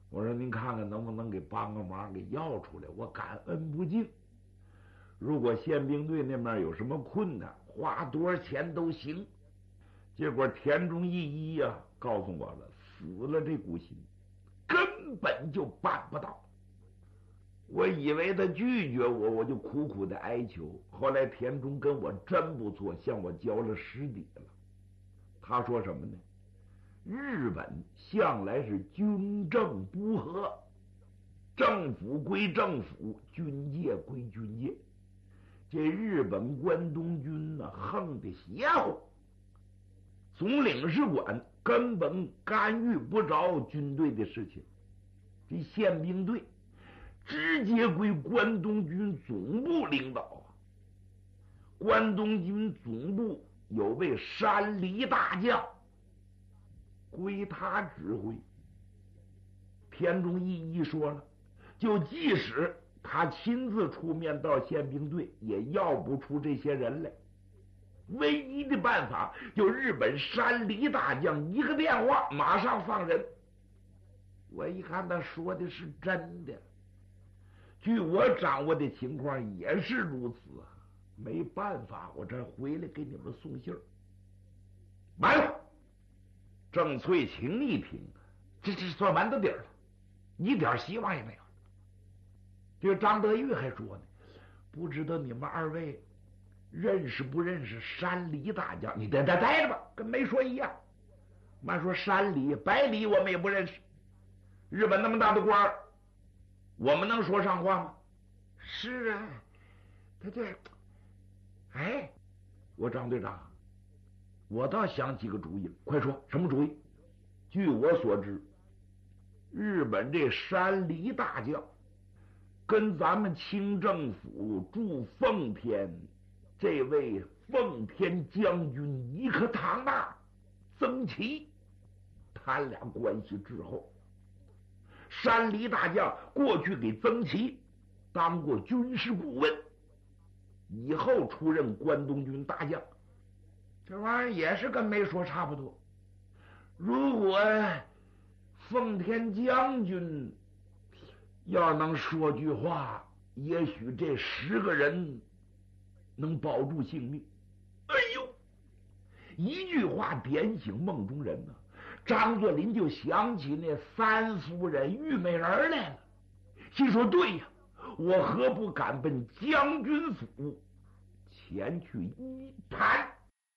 我说您看看能不能给帮个忙，给要出来，我感恩不尽。如果宪兵队那边有什么困难，花多少钱都行。结果田中义一呀，告诉我了，死了这股心，根本就办不到。我以为他拒绝我，我就苦苦的哀求。后来田中跟我真不错，向我交了实底了。他说什么呢？日本向来是军政不和，政府归政府，军界归军界。这日本关东军呢，横得邪乎，总领事馆根本干预不着军队的事情。这宪兵队直接归关东军总部领导啊。关东军总部有位山梨大将，归他指挥。田中义一说了，就即使他亲自出面到宪兵队，也要不出这些人来。唯一的办法就日本山梨大将一个电话，马上放人。我一看他说的是真的，据我掌握的情况也是如此啊。没办法，我这回来给你们送信儿。完了，郑翠晴一听，这算完到底儿了，一点希望也没有。这张德玉还说呢，不知道你们二位认识不认识山梨大将？你待着吧，跟没说一样。慢说山梨、百里我们也不认识，日本那么大的官儿，我们能说上话吗？是啊，他这，哎，我张队长，我倒想起个主意，快说什么主意？据我所知，日本这山梨大将跟咱们清政府驻奉天这位奉天将军伊克唐纳曾奇，他俩关系至厚。山梨大将过去给曾奇当过军事顾问，以后出任关东军大将。这玩意儿也是跟没说差不多。如果奉天将军要能说句话，也许这10个人能保住性命。哎呦，一句话点醒梦中人呢，张作霖就想起那三夫人玉美人来了，心说对呀，我何不赶奔将军府前去一谈。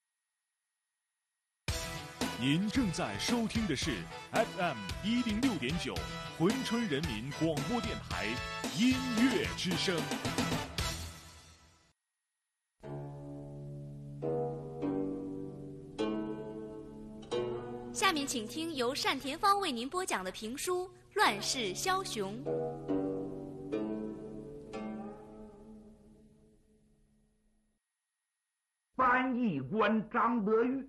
您正在收听的是 FM106.9珲春人民广播电台音乐之声。 下面请听由单田芳为您播讲的评书《乱世枭雄》。 翻译官张德玉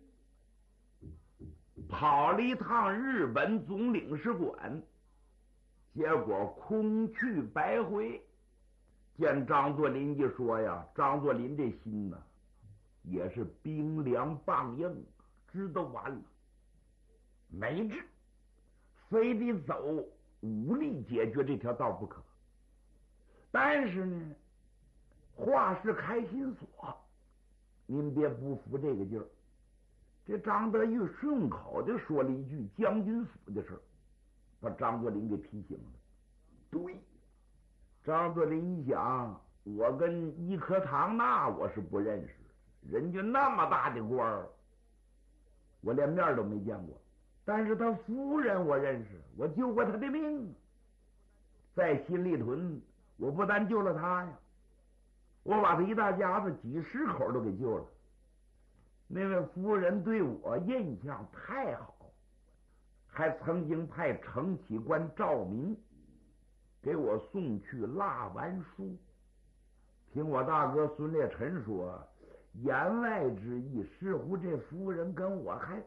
跑了一趟日本总领事馆，结果空去白回。见张作霖一说呀，张作霖这心呢也是冰凉棒硬，知道完了没治，非得走武力解决这条道不可。但是呢，话是开心锁，您别不服这个劲儿。这张德玉顺口就说了一句将军府的事儿，把张作霖给提醒了。对，张作霖一想，我跟伊克唐纳我是不认识，人家那么大的官儿，我连面都没见过。但是他夫人我认识，我救过他的命，在新立屯我不但救了他呀，我把他一大家子几十口都给救了。那位夫人对我印象太好，还曾经派承启官赵明给我送去蜡丸书。听我大哥孙烈臣说，言外之意似乎这夫人跟我还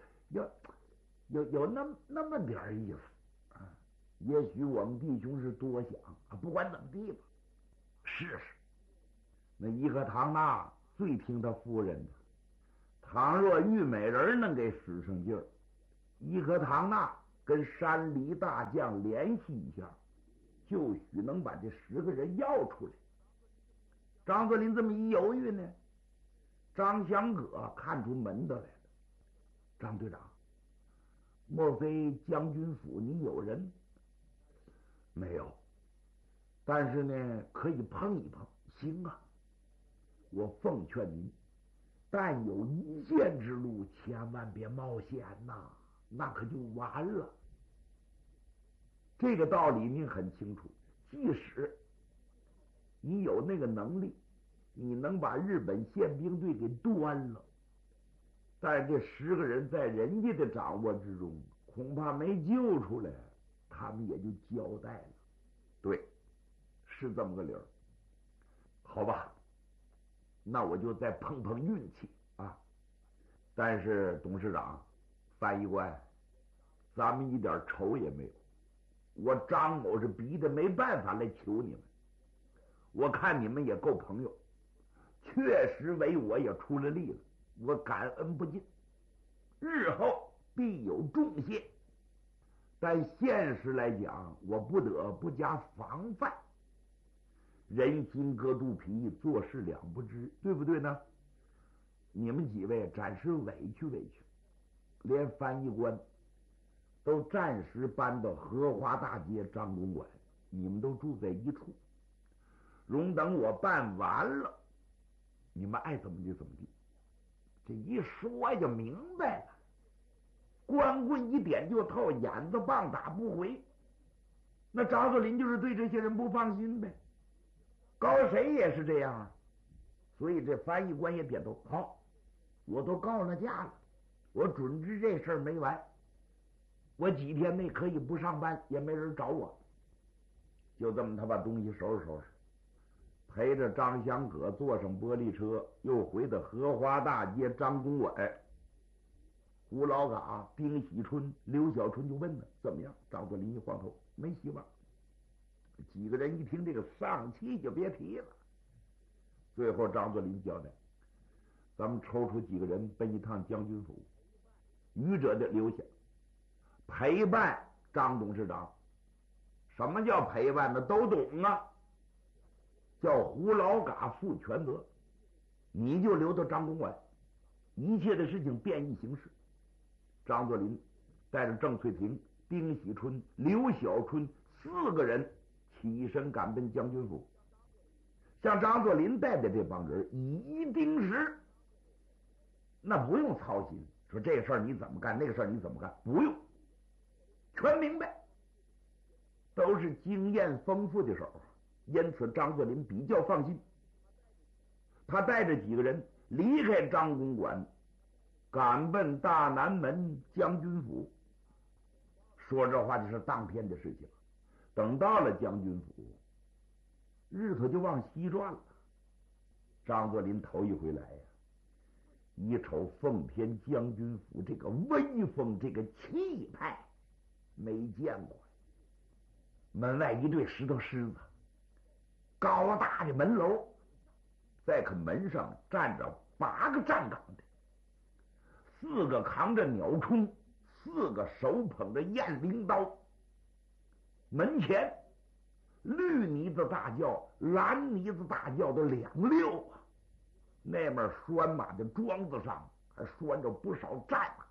有那么点意思啊。也许我们弟兄是多想啊，不管怎么地吧，试试。那伊克唐纳最听他夫人的，倘若玉美人能给使上劲儿，伊克唐纳跟山里大将联系一下，就许能把这10个人要出来。张作霖这么一犹豫呢，张祥葛看出门道来了。张队长，莫非将军府你有人？没有，但是呢，可以碰一碰。行啊，我奉劝您，但有一线之路，千万别冒险呐，那可就完了。这个道理您很清楚，即使你有那个能力，你能把日本宪兵队给端了，但是这10个人在人家的掌握之中，恐怕没救出来，他们也就交代了。对，是这么个理儿。好吧，那我就再碰碰运气啊。但是董事长、翻译官，咱们一点仇也没有。我张某是逼得没办法来求你们，我看你们也够朋友，确实为我也出了力了，我感恩不尽，日后必有重谢。但现实来讲，我不得不加防范。人心隔肚皮，做事两不知，对不对呢？你们几位暂时委屈委屈，连翻译官都暂时搬到荷花大街张公馆，你们都住在一处。容等我办完了，你们爱怎么地怎么地。这一说就明白了，光棍一点就透，眼子棒打不回。那张作霖就是对这些人不放心呗，告谁也是这样啊。所以这翻译官也点头，好，我都告了假了，我准知这事儿没完，我几天内可以不上班，也没人找我。就这么，他把东西收拾收拾，陪着张祥葛坐上玻璃车，又回到荷花大街张公馆。胡老嘎、丁喜春、刘小春就问了，怎么样？张作霖一晃头，没希望。几个人一听这个，丧气就别提了。最后张作霖交代，咱们抽出几个人奔一趟将军府，余者的留下陪伴张董事长。什么叫陪伴呢？都懂啊，叫胡老嘎负全责，你就留到张公馆，一切的事情便宜行事。张作霖带着郑翠萍、丁喜春、刘小春4个人起身赶奔将军府。像张作霖带的这帮人以一盯十，那不用操心，说这事儿你怎么干，那个事儿你怎么干，不用，全明白，都是经验丰富的手，因此张作霖比较放心。他带着几个人离开张公馆，赶奔大南门将军府。说这话就是当天的事情。等到了将军府，日头就往西转了。张作霖头一回来呀，一瞅奉天将军府这个威风，这个气派，没见过。门外一对石头狮子，高大的门楼，再看门上站着8个站岗的，4个扛着鸟铳，4个手捧着雁翎刀。门前绿呢子大轿、蓝呢子大轿的2溜啊，那面拴马的桩子上还拴着不少战马。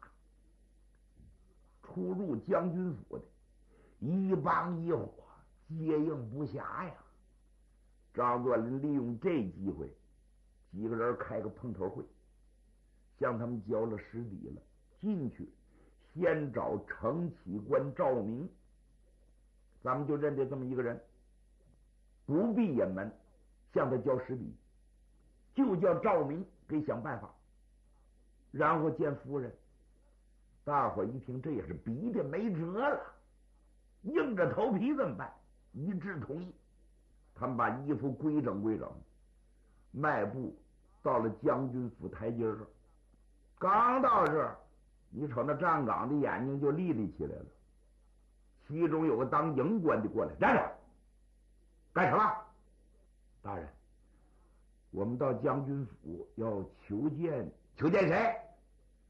出入将军府的一帮一伙，接应不暇呀。张作霖利用这机会，几个人开个碰头会，向他们交了实底了。进去先找承启官赵明，咱们就认得这么一个人，不必隐瞒，向他交实底，就叫赵明给想办法。然后见夫人，大伙一听，这也是逼得没辙了，硬着头皮怎么办？一致同意。他们把衣服规整规整，迈步到了将军府台阶上。刚到这儿，你瞅那站岗的眼睛就立立起来了。其中有个当营官的过来，站着，干什么？大人，我们到将军府要求见谁？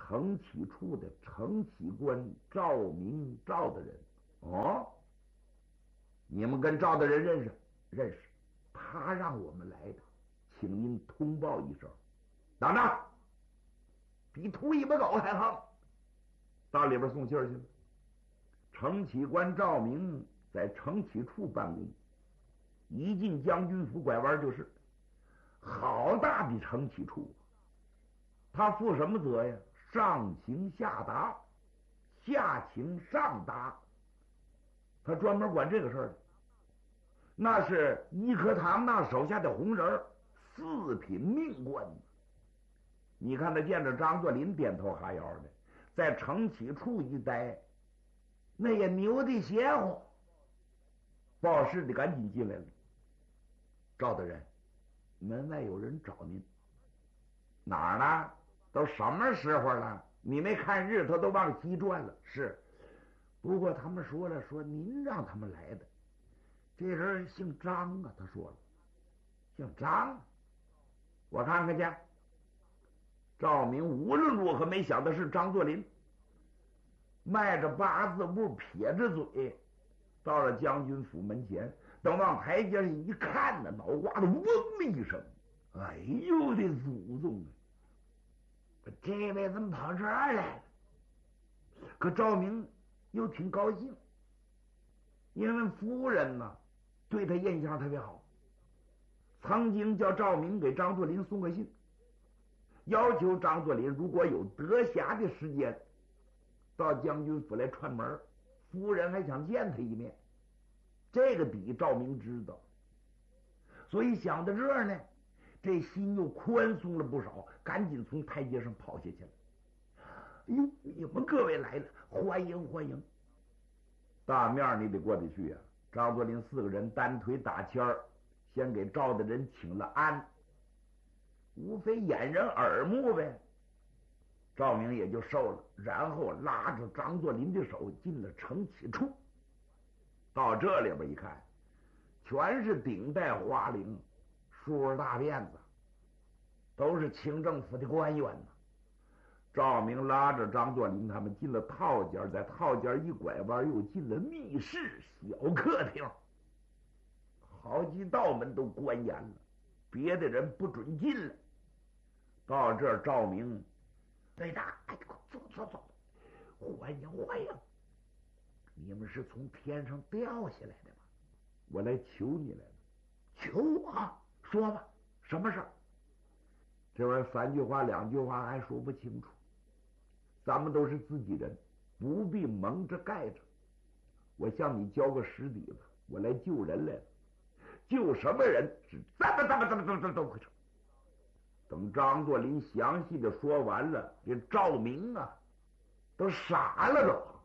承启处的承启官赵明赵大人。哦，你们跟赵大人认识？认识。他让我们来的，请您通报一声。等着，比秃尾巴狗还横！到里边送信儿去了。承启官赵明在承启处办公，一进将军府拐弯就是。好大的承启处，他负什么责呀？上情下达，下情上达，他专门管这个事儿。那是义和堂那手下的红人，四品命官。你看他见着张作霖点头哈腰的，在承启处一待，那也牛的邪乎。报事的赶紧进来了。赵大人，门外有人找您。哪儿呢？都什么时候了？你没看日头都往西转了。是，不过他们说了，说您让他们来的。这人姓张啊，他说了，姓张。我看看去。赵明无论如何没想的是张作霖，迈着八字步，撇着嘴，到了将军府门前。等往台阶上一看呢，脑瓜子嗡的一声，哎呦我的祖宗啊！这位怎么跑这儿来了？可赵明又挺高兴，因为夫人呢对他印象特别好，曾经叫赵明给张作霖送个信，要求张作霖如果有得暇的时间到将军府来串门，夫人还想见他一面。这个底赵明知道，所以想到这儿呢，这心又宽松了不少，赶紧从台阶上跑下去了。哎呦，你们各位来了，欢迎欢迎！大面你得过得去呀。张作霖四个人单腿打签儿，先给赵大人请了安，无非掩人耳目呗。赵明也就受了，然后拉着张作霖的手进了承启处。到这里边一看，全是顶戴花翎、梳大辫子，都是清政府的官员呢。赵明拉着张作霖他们进了套间，在套间一拐弯，又进了密室小客厅，好几道门都关严了，别的人不准进来。到这儿，赵明对他：“哎，走走走，欢迎欢迎！你们是从天上掉下来的吗？我来求你来了。求啊，说吧，什么事儿？”这玩意儿三句话两句话还说不清楚。咱们都是自己人，不必蒙着盖着。我向你交个实底子，我来救人来了。救什么人？是怎么回事？等张作霖详细的说完了，这赵明啊，都傻了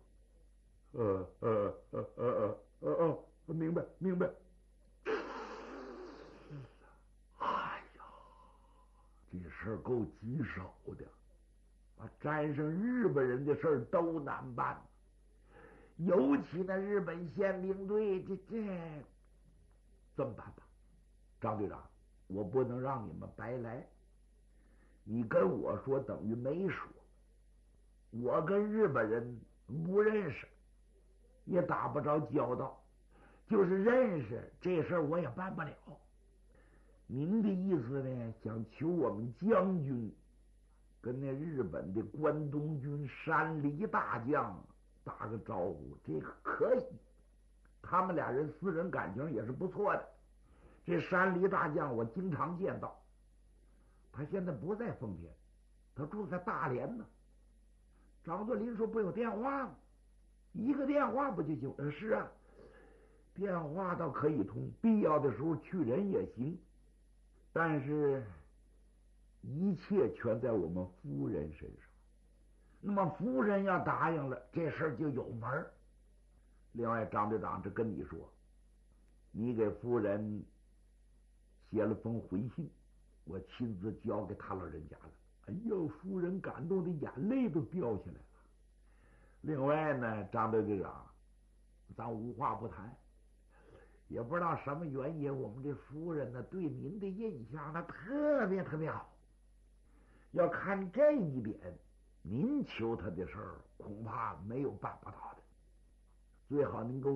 都。明白明白。哎呀，这事儿够棘手的。沾上日本人的事儿都难办，尤其那日本宪兵队，这么办吧？张队长，我不能让你们白来，你跟我说等于没说。我跟日本人不认识，也打不着交道，就是认识这事儿我也办不了。您的意思呢，想求我们将军跟那日本的关东军山梨大将打个招呼，这个可以。他们俩人私人感情也是不错的。这山梨大将我经常见到，他现在不在奉天，他住在大连呢。张作霖说不有电话吗？一个电话不就行？是啊，电话倒可以通，必要的时候去人也行。但是一切全在我们夫人身上。那么夫人要答应了，这事儿就有门儿。另外，张队长，这跟你说，你给夫人写了封回信，我亲自交给他老人家了。哎呦，夫人感动的眼泪都掉下来了。另外呢，张队长，咱无话不谈。也不知道什么原因，我们这夫人呢对您的印象呢特别特别好。要看这一点， 您求他的事儿，恐怕没有办不到的。最好您给我